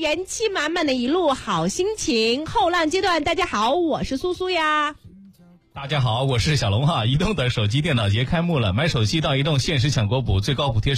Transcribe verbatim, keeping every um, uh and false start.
元气满满的一路好心情。后浪阶段，大家好，我是苏苏呀。 大家好，我是小龙哈。移动的手机电脑节开幕了，买手机到移动限时抢国补，最高补贴